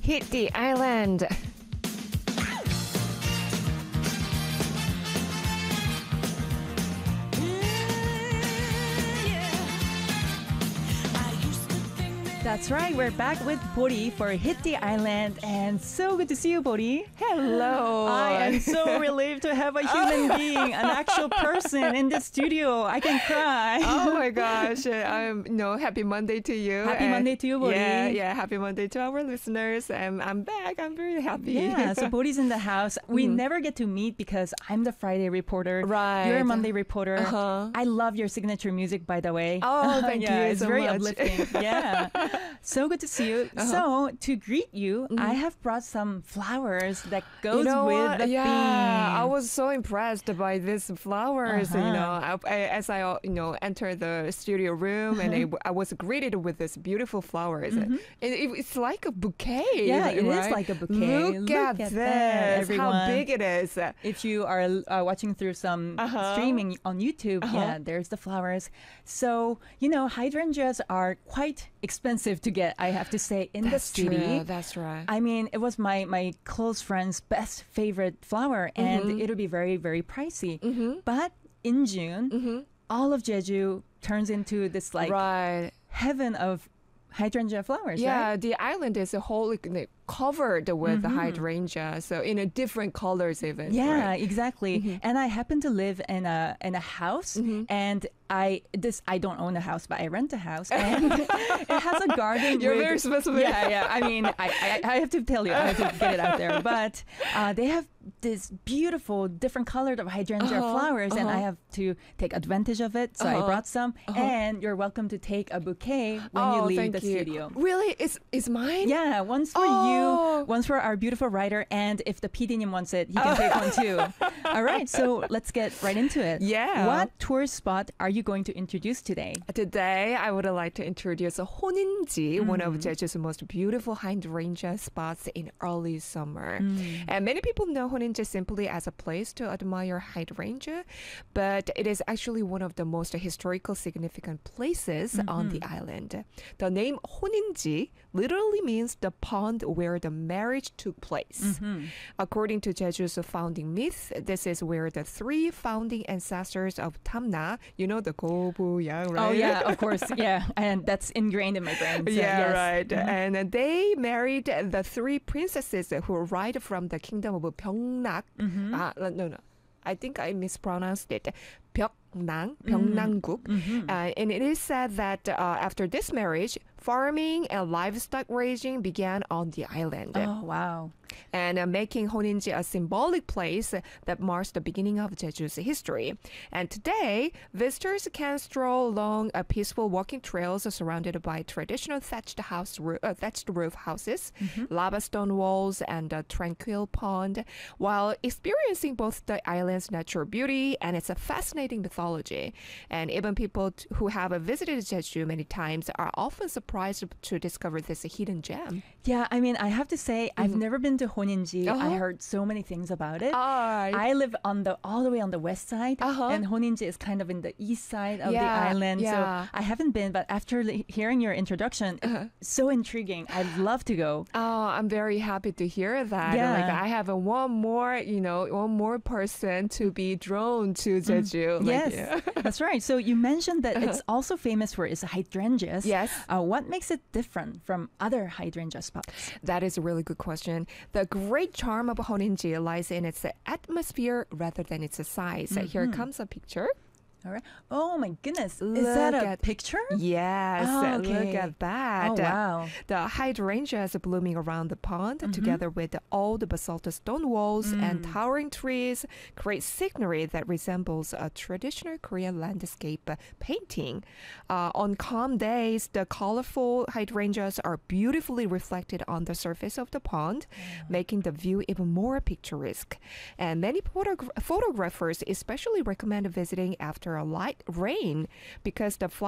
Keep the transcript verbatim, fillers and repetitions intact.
hit the island. That's right. We're back with Bori for Hit the Island, and so good to see you, Bori. Hello. I am so relieved to have a human being, an actual person in the studio. I can cry. Oh my gosh. I'm no happy Monday to you. Happy and Monday to you, Bori. Yeah, yeah, happy Monday to our listeners. And I'm back. I'm very happy. Yeah, so Bori's in the house. We Mhm. never get to meet because I'm the Friday reporter. Right. You're a Monday reporter. Uh-huh. I love your signature music, by the way. Oh, thank yeah, you It's so very much. uplifting. Yeah. So good to see you. Uh-huh. So to greet you, Mhm. I have brought some flowers that goes you know with what? the yeah, theme. I was so impressed by these flowers. You Uh-huh. know, I, I, as I uh, you know entered the studio room and I, I was greeted with this beautiful flowers. Mhm. And it, it's like a bouquet. Yeah, it is right? like a bouquet. Look, Look at, at this! that, everyone. How big it is! If you are uh, watching through some Uh-huh. streaming on YouTube, Uh-huh. yeah, there's the flowers. So, you know, hydrangeas are quite expensive to get, I have to say, in That's the city. true. That's right. I mean, it was my, my close friend's best favorite flower, and Mhm. it'll be very, very pricey. mm-hmm. But in June, Mm-hmm. all of Jeju turns into this like right. heaven of hydrangea flowers, Yeah, right? the island is a whole like, covered with Mhm. hydrangea, so in a different colors even. Yeah, right? exactly. Mhm. And I happen to live in a in a house, Mhm. and I this I don't own a house, but I rent a house, and it has a garden. You're with, very specific. Yeah, yeah. I mean, I, I I have to tell you, I have to get it out there. But uh, they have this beautiful, different colored of hydrangea Uh-huh, flowers, and I uh-huh. have to take advantage of it. So I Uh-huh, brought some, uh-huh. and you're welcome to take a bouquet when oh, you leave thank the you. studio. Really? It's it's mine? Yeah, one's for Oh. you, one's for our beautiful writer, and if the P D wants it, he can take one too. All right, so let's get right into it. Yeah. What tourist spot are you going to introduce today? Today, I would like to introduce Honinji, one of Mm. Jeju's most beautiful hydrangea spots in early summer. Mm. And many people know Honinji simply as a place to admire hydrangea, but it is actually one of the most historical significant places on the island. The name Honinji literally means the pond where the marriage took place. Mhm. According to Jeju's founding myth, this is where the three founding ancestors of Tamna, you know, the Gobuyang, right? Oh yeah, of course, yeah, and that's ingrained in my brain. So yeah, yes. right. Mhm. And uh, they married the three princesses who arrived from the kingdom of Pyeongnak. Mhm. Ah, no, no. I think I mispronounced it. Pyeongnang, Pyeongnangguk. Mhm. Uh, and it is said that uh, after this marriage, farming and livestock raising began on the island. Oh wow. And uh, making Honinji a symbolic place that marks the beginning of Jeju's history. And today, visitors can stroll along a peaceful walking trails surrounded by traditional thatched house roo- uh, thatched roof houses, lava stone walls, and a tranquil pond, while experiencing both the island's natural beauty and its fascinating mythology. And even people t- who have uh, visited Jeju many times are often surprised to discover this hidden gem. Yeah, I mean, I have to say, I've never been to Honinji. Uh-huh. I heard so many things about it. Ah, I live on the all the way on the west side, Uh-huh. and Honinji is kind of in the east side of the Yeah, island. yeah. So I haven't been, but after li- hearing your introduction, Uh-huh. so intriguing. I'd love to go. Oh, I'm very happy to hear that. Yeah. Like I have a one more, you know, one more person to be drawn to Jeju. Like, yes, yeah. that's right. So you mentioned that it's also famous for its hydrangeas. Yes. Uh, what makes it different from other hydrangea spots? That is a really good question. The great charm of Honinji lies in its atmosphere rather than its size. Here comes a picture. All right. Oh my goodness. Look Is that a at- picture? Yes, Oh, look okay. at that. Oh, wow. The hydrangeas blooming around the pond, Mm-hmm. together with the old basalt stone walls and Mm. towering trees, create scenery that resembles a traditional Korean landscape painting. Uh, on calm days, the colorful hydrangeas are beautifully reflected on the surface of the pond, making the view even more picturesque. And many photogra- photographers especially recommend visiting after a light rain because the